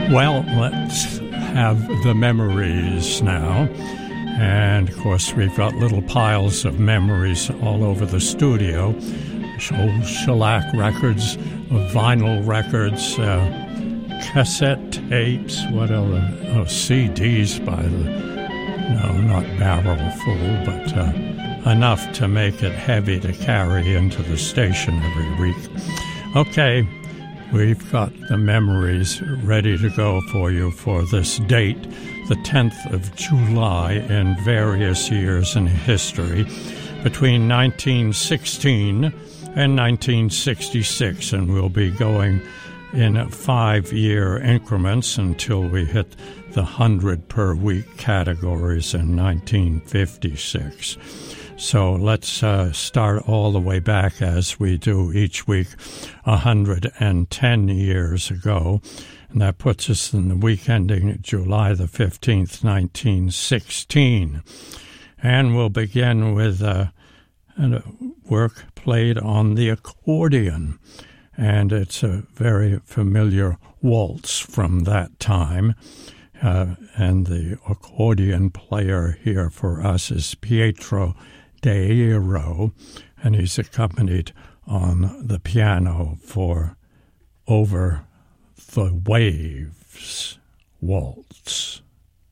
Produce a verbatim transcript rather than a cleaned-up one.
Well, let's have the memories now. And, of course, we've got little piles of memories all over the studio. Old shellac records, vinyl records, uh, cassette tapes, what other, oh, C Ds by the, no, not barrel full, but uh, enough to make it heavy to carry into the station every week. Okay. We've got the memories ready to go for you for this date, the tenth of July in various years in history, between nineteen sixteen and nineteen sixty-six, and we'll be going in five-year increments until we hit the hundred per week categories in nineteen fifty-six. So let's uh, start all the way back, as we do each week, one hundred ten years ago. And that puts us in the week ending July the fifteenth, nineteen sixteen. And we'll begin with uh, a work played on the accordion. And it's a very familiar waltz from that time. Uh, and the accordion player here for us is Pietro D'Airo, and he's accompanied on the piano for Over the Waves Waltz.